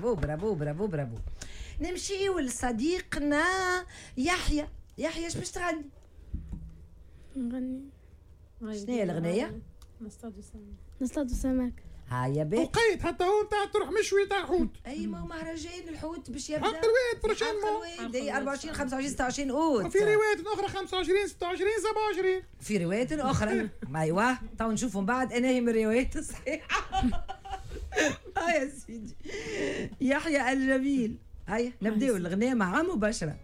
برافو برافو برافو برافو. نمشيو لصديقنا يحيى. يحيى اش باش تغني؟ نغني. شنو هي الغنية؟ نصطاد سمك. هيا بيه. وقيت حتى هو نتاع تروح مشوي تاع حوت. اي ما هو مهرجان الحوت باش يبدا. حق الواد فرشين مو 24 25 26 اوت. وفي روايات اخرى 25 26 27. في روايات اخرى. ايوه تو نشوفوا من بعد انا هي من الروايات الصحيحه. هيا سيدي يحيى الجميل. هيا نبداو الغناء مع مباشره.